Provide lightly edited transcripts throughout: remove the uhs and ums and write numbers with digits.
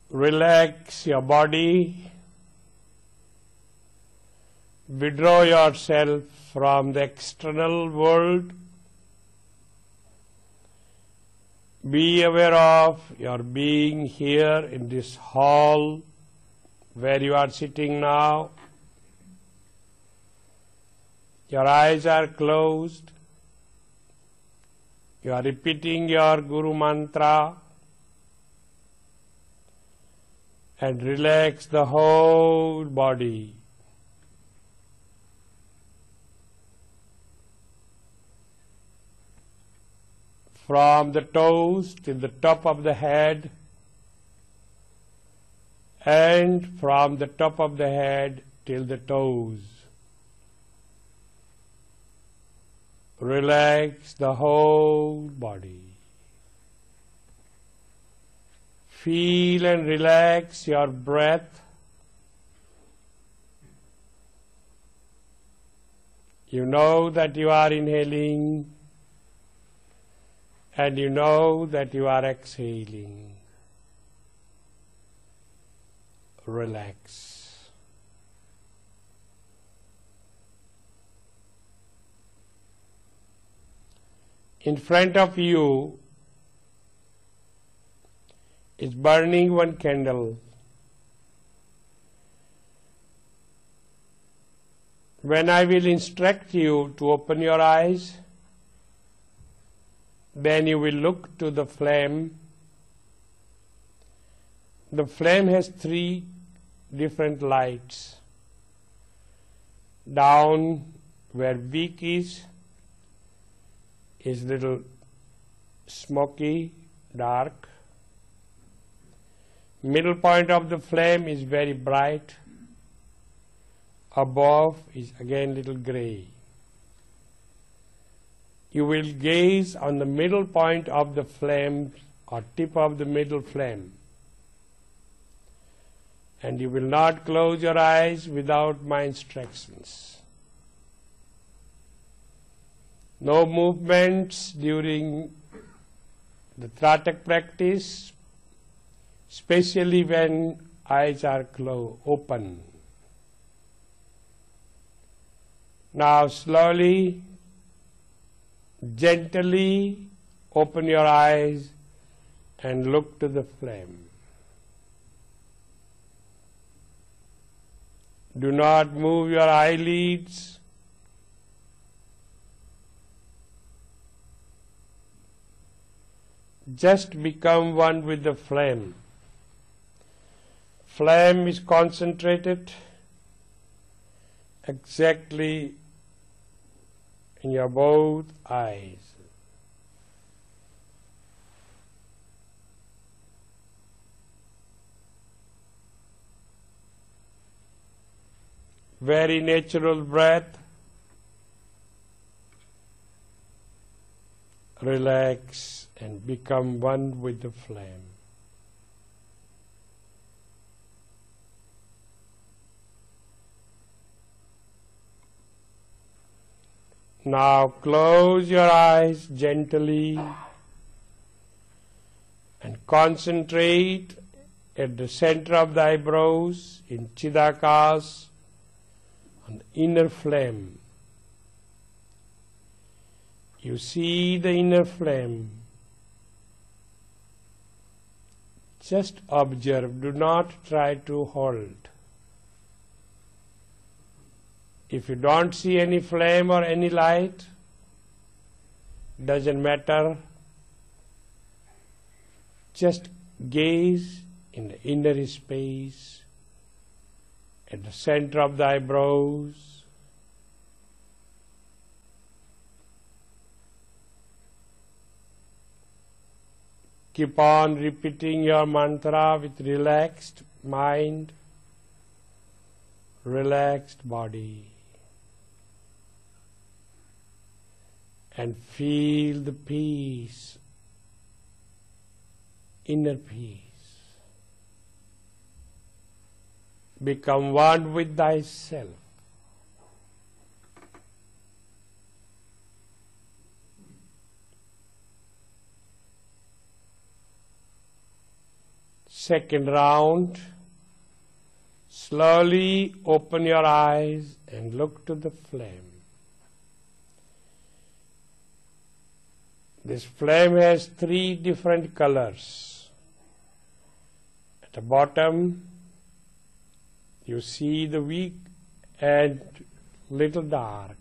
Relax your body. Withdraw yourself from the external world. Be aware of your being here in this hall where you are sitting now. Your eyes are closed. You are repeating your Guru Mantra and relax the whole body. From the toes till the top of the head, and from the top of the head till the toes. Relax the whole body. Feel and relax your breath. You know that you are inhaling, and you know that you are exhaling. Relax. In front of you is burning one candle. When I will instruct you to open your eyes, then you will look to the flame. The flame has 3 different lights. Down where wick is little smoky, dark. Middle point of the flame is very bright. Above is again little grey. You will gaze on the middle point of the flame or tip of the middle flame, and you will not close your eyes without my instructions. No movements during the Tratak practice, especially when eyes are open. Now slowly, gently open your eyes and look to the flame. Do not move your eyelids. Just become one with the flame. Flame is concentrated exactly in your both eyes. Very natural breath. Relax and become one with the flame. Now close your eyes gently and concentrate at the center of the eyebrows in Chidakas on the inner flame. You see the inner flame. Just observe, do not try to hold. If you don't see any flame or any light, doesn't matter. Just gaze in the inner space, at the center of the eyebrows. Keep on repeating your mantra with relaxed mind, relaxed body. And feel the peace, inner peace. Become one with thyself. Second round. Slowly open your eyes and look to the flame. This flame has 3 different colors. At the bottom, you see the weak and little dark.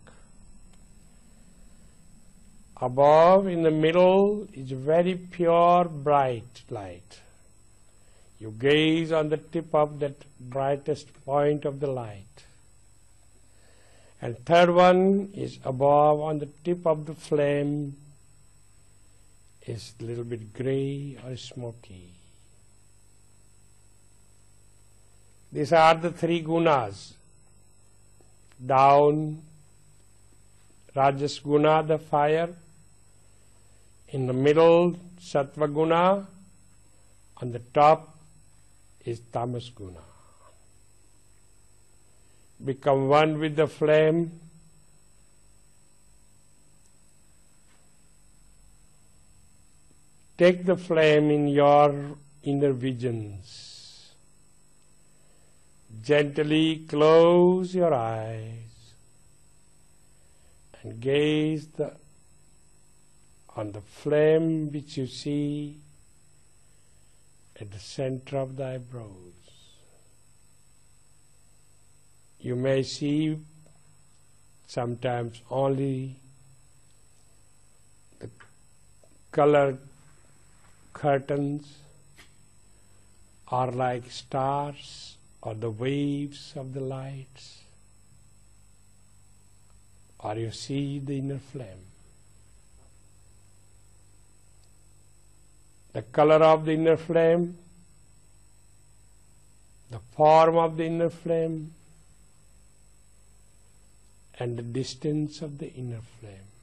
Above, in the middle, is very pure, bright light. You gaze on the tip of that brightest point of the light. And third one is above, on the tip of the flame, is a little bit gray or smoky. These are the 3 gunas. Down, Rajas guna, the fire. In the middle, Sattva guna. On the top is Tamas guna. Become one with the flame. Take the flame in your inner visions. Gently close your eyes and gaze on the flame which you see at the center of the eyebrows. You may see sometimes only the colored curtains, or like stars, or the waves of the lights, or you see the inner flame. The color of the inner flame, the form of the inner flame, and the distance of the inner flame.